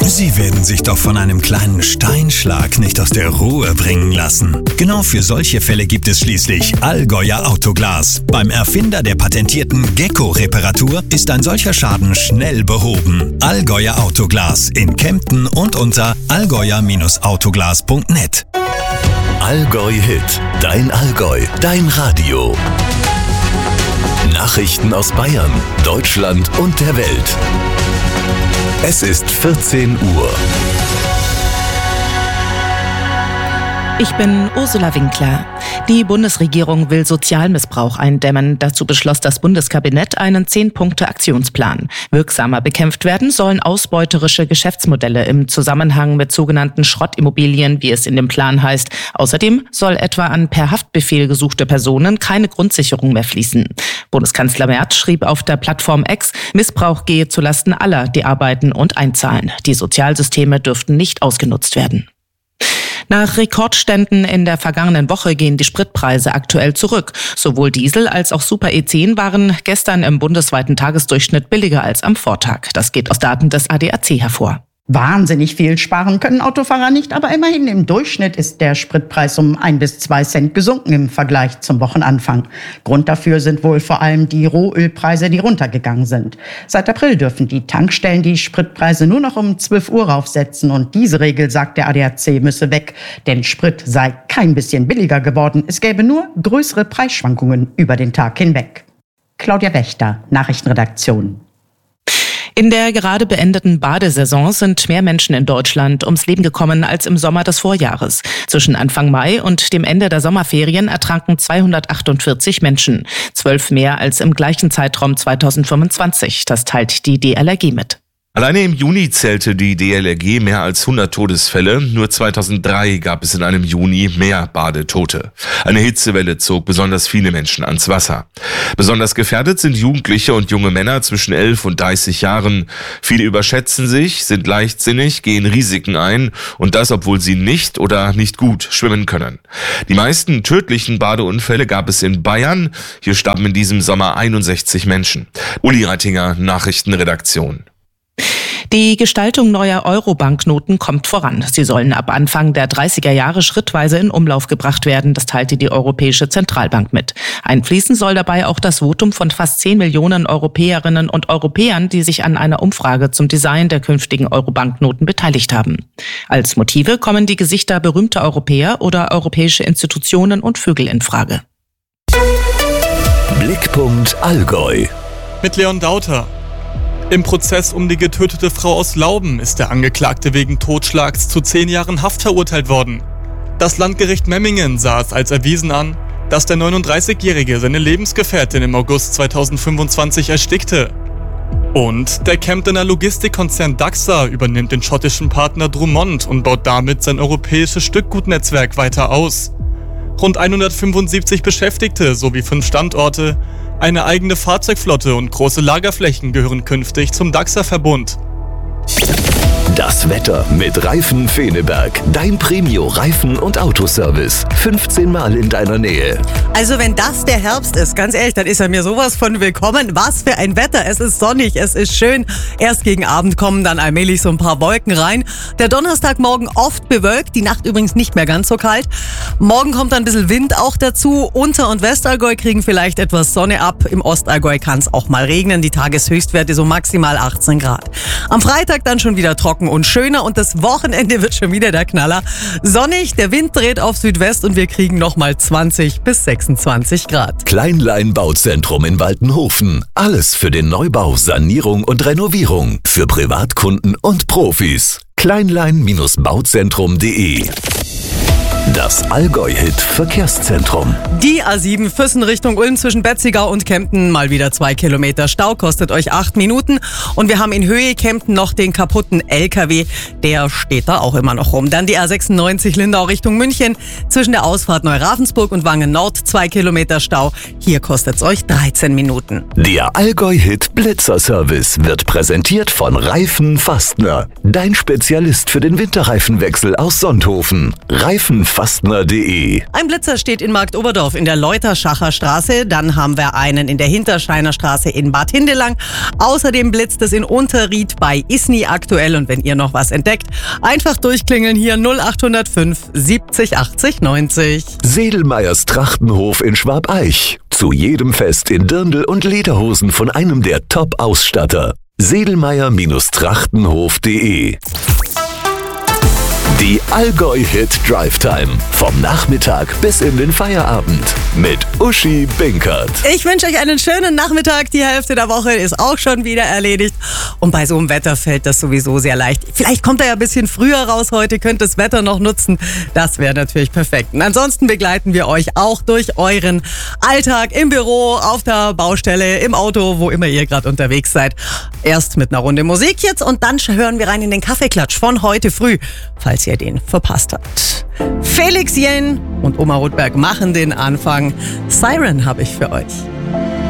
Sie werden sich doch von einem kleinen Steinschlag nicht aus der Ruhe bringen lassen. Genau für solche Fälle gibt es schließlich Allgäuer Autoglas. Beim Erfinder der patentierten Gecko-Reparatur ist ein solcher Schaden schnell behoben. Allgäuer Autoglas in Kempten und unter allgäuer-autoglas.net. Allgäu Hit, dein Allgäu, dein Radio. Nachrichten aus Bayern, Deutschland und der Welt. Es ist 14 Uhr. Ich bin Ursula Winkler. Die Bundesregierung will Sozialmissbrauch eindämmen. Dazu beschloss das Bundeskabinett einen 10-Punkte-Aktionsplan. Wirksamer bekämpft werden sollen ausbeuterische Geschäftsmodelle im Zusammenhang mit sogenannten Schrottimmobilien, wie es in dem Plan heißt. Außerdem soll etwa an per Haftbefehl gesuchte Personen keine Grundsicherung mehr fließen. Bundeskanzler Merz schrieb auf der Plattform X, Missbrauch gehe zulasten aller, die arbeiten und einzahlen. Die Sozialsysteme dürften nicht ausgenutzt werden. Nach Rekordständen in der vergangenen Woche gehen die Spritpreise aktuell zurück. Sowohl Diesel als auch Super E10 waren gestern im bundesweiten Tagesdurchschnitt billiger als am Vortag. Das geht aus Daten des ADAC hervor. Wahnsinnig viel sparen können Autofahrer nicht, aber immerhin im Durchschnitt ist der Spritpreis um 1 bis 2 Cent gesunken im Vergleich zum Wochenanfang. Grund dafür sind wohl vor allem die Rohölpreise, die runtergegangen sind. Seit April dürfen die Tankstellen die Spritpreise nur noch um 12 Uhr raufsetzen und diese Regel, sagt der ADAC, müsse weg, denn Sprit sei kein bisschen billiger geworden. Es gäbe nur größere Preisschwankungen über den Tag hinweg. Claudia Wächter, Nachrichtenredaktion. In der gerade beendeten Badesaison sind mehr Menschen in Deutschland ums Leben gekommen als im Sommer des Vorjahres. Zwischen Anfang Mai und dem Ende der Sommerferien ertranken 248 Menschen, 12 mehr als im gleichen Zeitraum 2025. Das teilt die DLRG mit. Alleine im Juni zählte die DLRG mehr als 100 Todesfälle. Nur 2003 gab es in einem Juni mehr Badetote. Eine Hitzewelle zog besonders viele Menschen ans Wasser. Besonders gefährdet sind Jugendliche und junge Männer zwischen 11 und 30 Jahren. Viele überschätzen sich, sind leichtsinnig, gehen Risiken ein und das, obwohl sie nicht oder nicht gut schwimmen können. Die meisten tödlichen Badeunfälle gab es in Bayern. Hier starben in diesem Sommer 61 Menschen. Uli Reitinger, Nachrichtenredaktion. Die Gestaltung neuer Euro-Banknoten kommt voran. Sie sollen ab Anfang der 30er Jahre schrittweise in Umlauf gebracht werden. Das teilte die Europäische Zentralbank mit. Einfließen soll dabei auch das Votum von fast 10 Millionen Europäerinnen und Europäern, die sich an einer Umfrage zum Design der künftigen Euro-Banknoten beteiligt haben. Als Motive kommen die Gesichter berühmter Europäer oder europäische Institutionen und Vögel in Frage. Blickpunkt Allgäu. Mit Leon Dauter. Im Prozess um die getötete Frau aus Lauben ist der Angeklagte wegen Totschlags zu 10 Jahren Haft verurteilt worden. Das Landgericht Memmingen sah es als erwiesen an, dass der 39-Jährige seine Lebensgefährtin im August 2025 erstickte. Und der Kemptener Logistikkonzern Dachsa übernimmt den schottischen Partner Drummond und baut damit sein europäisches Stückgutnetzwerk weiter aus. Rund 175 Beschäftigte sowie 5 Standorte, eine eigene Fahrzeugflotte und große Lagerflächen gehören künftig zum Dachsa-Verbund. Das Wetter mit Reifen Feneberg. Dein Premio-Reifen- und Autoservice. 15 Mal in deiner Nähe. Also wenn das der Herbst ist, ganz ehrlich, dann ist er mir sowas von willkommen. Was für ein Wetter. Es ist sonnig, es ist schön. Erst gegen Abend kommen dann allmählich so ein paar Wolken rein. Der Donnerstagmorgen oft bewölkt, die Nacht übrigens nicht mehr ganz so kalt. Morgen kommt dann ein bisschen Wind auch dazu. Unter- und Westallgäu kriegen vielleicht etwas Sonne ab. Im Ostallgäu kann es auch mal regnen. Die Tageshöchstwerte so maximal 18 Grad. Am Freitag dann schon wieder trocken und schöner und das Wochenende wird schon wieder der Knaller. Sonnig, der Wind dreht auf Südwest und wir kriegen nochmal 20 bis 26 Grad. Kleinlein Bauzentrum in Waltenhofen. Alles für den Neubau, Sanierung und Renovierung. Für Privatkunden und Profis. Kleinlein-bauzentrum.de. Das Allgäu-Hit-Verkehrszentrum. Die A7 Füssen Richtung Ulm zwischen Betzigau und Kempten. Mal wieder 2 Kilometer Stau, kostet euch 8 Minuten. Und wir haben in Höhe Kempten noch den kaputten LKW. Der steht da auch immer noch rum. Dann die A96 Lindau Richtung München. Zwischen der Ausfahrt Neuravensburg und Wangen Nord 2 Kilometer Stau. Hier kostet es euch 13 Minuten. Der Allgäu-Hit Blitzerservice wird präsentiert von Reifen Fastner. Dein Spezialist für den Winterreifenwechsel aus Sonthofen. Reifen Fastner fastner.de. Ein Blitzer steht in Marktoberdorf in der Leuterschacher Straße. Dann haben wir einen in der Hintersteiner Straße in Bad Hindelang. Außerdem blitzt es in Unterried bei Isny aktuell. Und wenn ihr noch was entdeckt, einfach durchklingeln hier 0805 70 80 90. Sedelmeyers Trachtenhof in Schwabeich. Zu jedem Fest in Dirndl und Lederhosen von einem der Top-Ausstatter. Sedelmeyer-Trachtenhof.de. Die Allgäu-Hit Drive Time. Vom Nachmittag bis in den Feierabend. Mit Uschi Binkert. Ich wünsche euch einen schönen Nachmittag. Die Hälfte der Woche ist auch schon wieder erledigt. Und bei so einem Wetter fällt das sowieso sehr leicht. Vielleicht kommt er ja ein bisschen früher raus heute, könnt das Wetter noch nutzen. Das wäre natürlich perfekt. Und ansonsten begleiten wir euch auch durch euren Alltag im Büro, auf der Baustelle, im Auto, wo immer ihr gerade unterwegs seid. Erst mit einer Runde Musik jetzt und dann hören wir rein in den Kaffeeklatsch von heute früh, falls ihr den verpasst habt. Felix Jähn und Oma Rotberg machen den Anfang. Siren habe ich für euch.